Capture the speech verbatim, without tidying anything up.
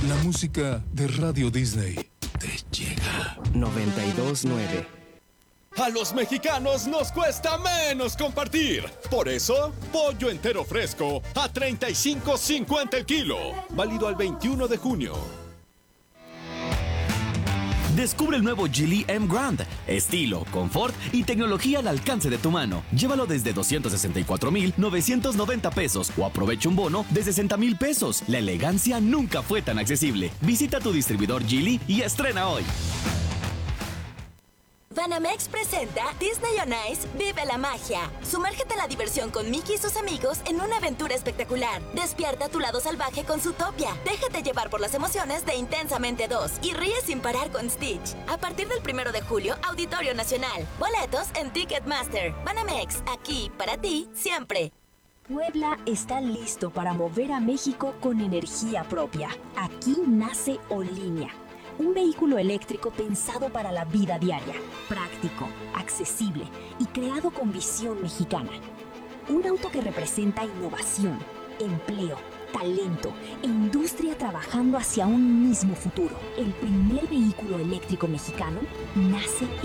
La música de Radio Disney te llega. noventa y dos nueve. A los mexicanos nos cuesta menos compartir. Por eso, pollo entero fresco a treinta y cinco cincuenta el kilo. Válido al veintiuno de junio. Descubre el nuevo Geely M Grand. Estilo, confort y tecnología al alcance de tu mano. Llévalo desde doscientos sesenta y cuatro mil novecientos noventa pesos o aprovecha un bono de sesenta mil pesos. La elegancia nunca fue tan accesible. Visita tu distribuidor Geely y estrena hoy. Banamex presenta Disney on Ice Vive la Magia. Sumérgete a la diversión con Mickey y sus amigos en una aventura espectacular. Despierta tu lado salvaje con Zootopia. Déjate llevar por las emociones de Intensamente dos y ríe sin parar con Stitch. A partir del primero de julio, Auditorio Nacional. Boletos en Ticketmaster. Banamex, aquí para ti siempre. Puebla está listo para mover a México con energía propia. Aquí nace Olínea. Un vehículo eléctrico pensado para la vida diaria, práctico, accesible y creado con visión mexicana. Un auto que representa innovación, empleo, talento e industria trabajando hacia un mismo futuro. El primer vehículo eléctrico mexicano nace